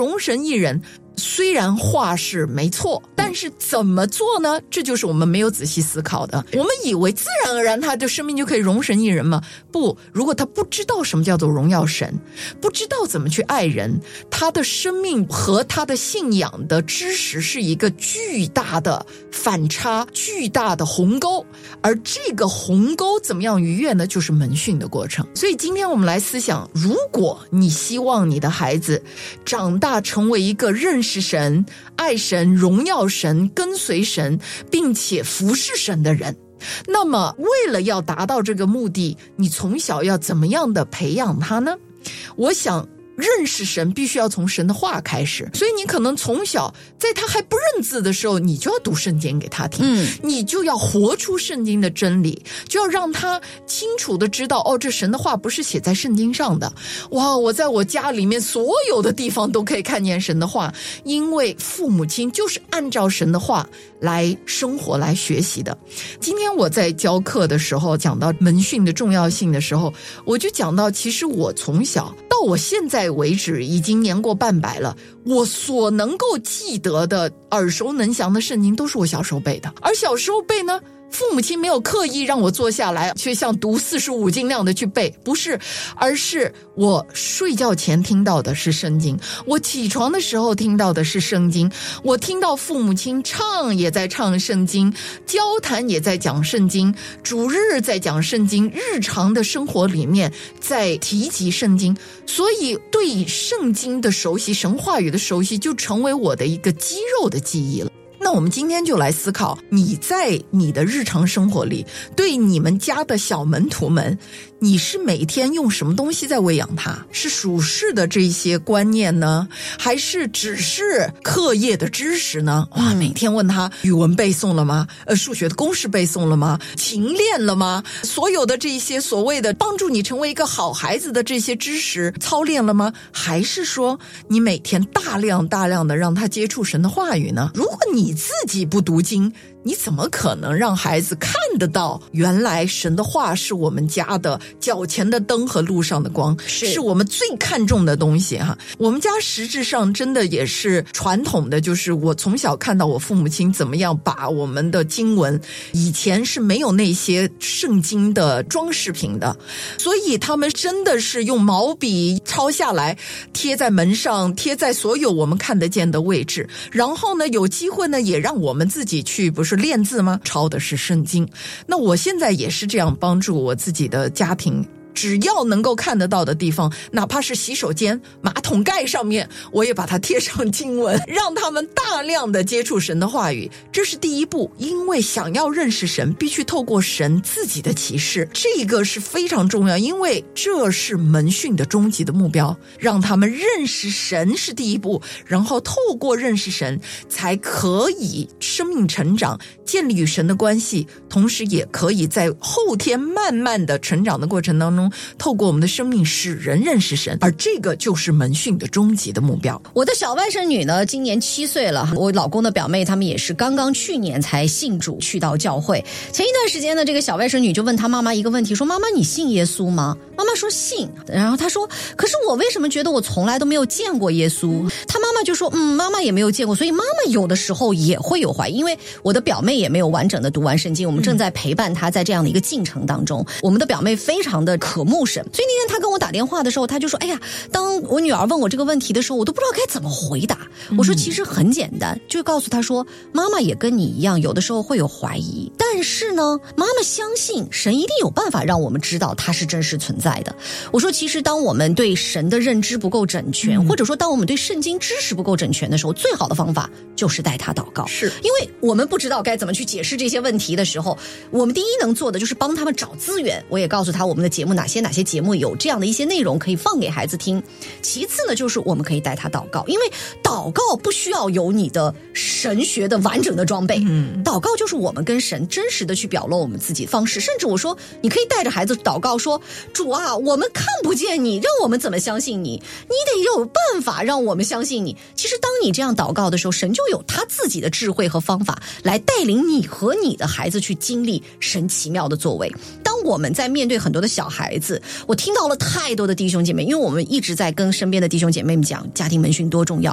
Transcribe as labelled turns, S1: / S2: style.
S1: 容神一人，虽然话是没错，但是怎么做呢？这就是我们没有仔细思考的。我们以为自然而然他的生命就可以容神一人吗？不，如果他不知道什么叫做荣耀神，不知道怎么去爱人，他的生命和他的信仰的知识是一个巨大的反差，巨大的鸿沟。而这个鸿沟怎么样逾越呢？就是门训的过程。所以今天我们来思想，如果你希望你的孩子长大成为一个认识神、爱神、荣耀神、跟随神并且服侍神的人，那么为了要达到这个目的，你从小要怎么样的培养他呢？我想认识神必须要从神的话开始，所以你可能从小在他还不认字的时候，你就要读圣经给他听，你就要活出圣经的真理，就要让他清楚的知道，这神的话不是写在圣经上的。哇，我在我家里面所有的地方都可以看见神的话，因为父母亲就是按照神的话来生活来学习的。今天我在教课的时候讲到门训的重要性的时候，我就讲到，其实我从小到我现在为止已经年过半百了，我所能够记得的耳熟能详的圣经都是我小时候背的。而小时候背呢，父母亲没有刻意让我坐下来去像读45经那样的去背，不是，而是我睡觉前听到的是圣经，我起床的时候听到的是圣经，我听到父母亲唱也在唱圣经，交谈也在讲圣经，主日在讲圣经，日常的生活里面在提及圣经。所以对圣经的熟悉，神话语的熟悉，就成为我的一个肌肉的记忆了。那我们今天就来思考，你在你的日常生活里，对你们家的小门徒们，你是每天用什么东西在喂养他？是属世的这些观念呢，还是只是课业的知识呢？哇，每天问他语文背诵了吗？数学的公式背诵了吗？勤练了吗？所有的这些所谓的帮助你成为一个好孩子的这些知识操练了吗？还是说你每天大量的让他接触神的话语呢？如果你自己不读经，你怎么可能让孩子看得到原来神的话是我们家的脚前的灯和路上的光，是我们最看重的东西哈。我们家实质上真的也是传统的，就是我从小看到我父母亲怎么样把我们的经文，以前是没有那些圣经的装饰品的，所以他们真的是用毛笔抄下来，贴在门上，贴在所有我们看得见的位置，然后呢有机会呢也让我们自己去不是练字吗？抄的是圣经。那我现在也是这样帮助我自己的家庭，只要能够看得到的地方，哪怕是洗手间马桶盖上面，我也把它贴上经文，让他们大量的接触神的话语。这是第一步，因为想要认识神，必须透过神自己的启示，这个是非常重要，因为这是门训的终极的目标，让他们认识神是第一步，然后透过认识神才可以生命成长，建立与神的关系，同时也可以在后天慢慢的成长的过程当中，透过我们的生命使人认识神，而这个就是门训的终极的目标。
S2: 我的小外甥女呢，今年7岁了，我老公的表妹他们也是刚刚去年才信主，去到教会。前一段时间呢，这个小外甥女就问她妈妈一个问题，说妈妈你信耶稣吗？妈妈说信，然后她说可是我为什么觉得我从来都没有见过耶稣？她妈妈就说妈妈也没有见过，所以妈妈有的时候也会有怀疑，因为我的表妹也没有完整的读完圣经，我们正在陪伴她在这样的一个进程当中。我们的表妹非常的渴慕神，所以那天她跟我打电话的时候，她就说哎呀，当我女儿问我这个问题的时候，我都不知道该怎么回答。我说其实很简单，就告诉她说妈妈也跟你一样，有的时候会有怀疑，但是呢妈妈相信神一定有办法让我们知道他是真实存在的。我说其实当我们对神的认知不够整全，或者说当我们对圣经知识不够整全的时候，最好的方法就是带他祷告。是因为我们不知道该怎么去解释这些问题的时候，我们第一能做的就是帮他们找资源，我也告诉他我们的节目哪些节目有这样的一些内容可以放给孩子听。其次呢，就是我们可以带他祷告，因为祷告不需要有你的神学的完整的装备，祷告就是我们跟神真实的去表露我们自己的方式。甚至我说你可以带着孩子祷告说，主啊，我们看不见你，让我们怎么相信你？你得有办法让我们相信你。其实当你这样祷告的时候，神就有他自己的智慧和方法来带领你和你的孩子去经历神奇妙的作为。当我们在面对很多的小孩子，我听到了太多的弟兄姐妹，因为我们一直在跟身边的弟兄姐妹们讲家庭门训多重要，